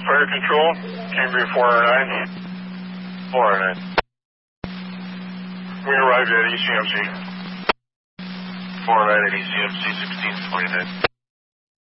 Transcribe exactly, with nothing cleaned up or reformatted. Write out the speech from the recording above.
Fire control, Cambria four oh nine. four oh nine. We arrived at E C M C. four oh nine at E C M C, sixteen forty-nine.